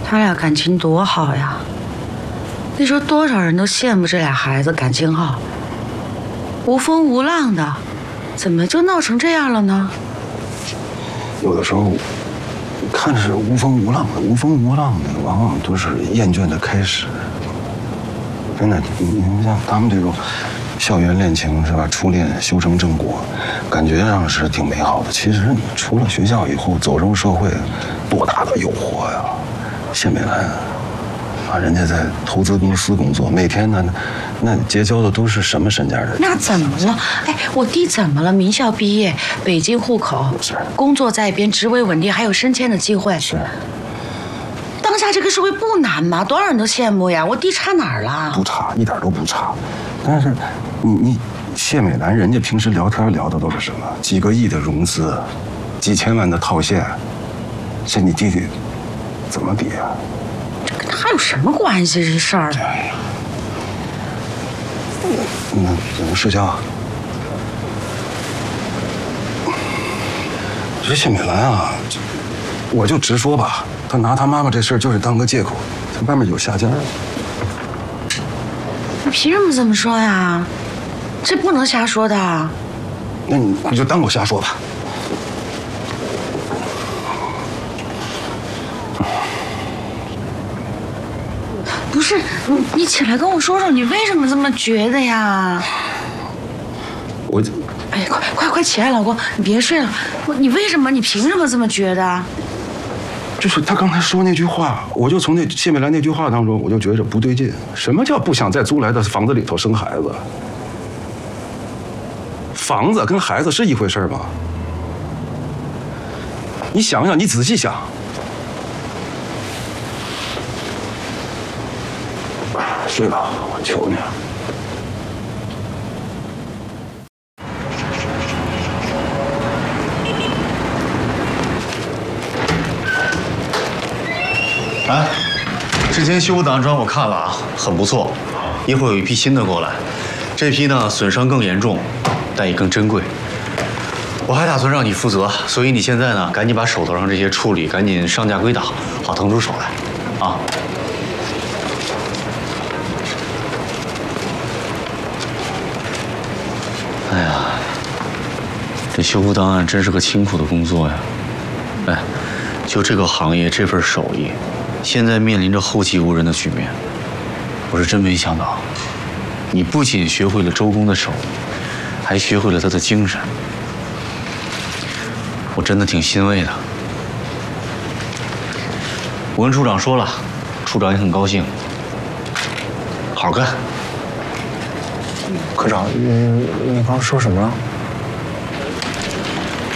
他俩感情多好呀！你说多少人都羡慕这俩孩子感情好，无风无浪的，怎么就闹成这样了呢？ 有的时候看着是无风无浪的，无风无浪的，往往都是厌倦的开始。真的，你像他们这种校园恋情是吧？初恋修成正果，感觉上是挺美好的。其实出了学校以后，走入社会，多大的诱惑呀！谢美兰啊，人家在投资公司工作，每天呢，那结交的都是什么身家人？ 那怎么了？哎，我弟怎么了？名校毕业，北京户口， 是工作在一边，职位稳定，还有升迁的机会。 是。 当下这个社会不难吗？多少人都羡慕呀！我弟差哪儿了？ 不差，一点都不差。但是，你谢美兰人家平时聊天聊的都是什么？几个亿的融资，几千万的套现，这你弟弟怎么比啊？ 这跟他有什么关系？这事儿？ 哎呀，世娇，这谢美兰啊，我就直说吧。他拿他妈妈这事儿就是当个借口，他外面有下家。 你凭什么这么说呀？这不能瞎说的。 那你就当我瞎说吧。 不是，你起来跟我说说，你为什么这么觉得呀？哎呀，快起来，老公，你别睡了。你为什么？你凭什么这么觉得？ 就是他刚才说那句话，我就从那谢美兰那句话当中，我就觉着不对劲。什么叫不想在租来的房子里头生孩子？房子跟孩子是一回事吗？你想想，你仔细想。睡吧，我求你了。 哎，之前修复档案砖我看了啊，很不错。一会儿有一批新的过来，这批呢损伤更严重，但也更珍贵。我还打算让你负责，所以你现在呢赶紧把手头上这些处理，赶紧上架归档，好腾出手来，啊。哎呀，这修复档案真是个辛苦的工作呀！哎，就这个行业这份手艺。现在面临着后继无人的局面，我是真没想到，你不仅学会了周公的手艺，还学会了他的精神，我真的挺欣慰的。我跟处长说了，处长也很高兴，好好干。 科长，你刚说什么了？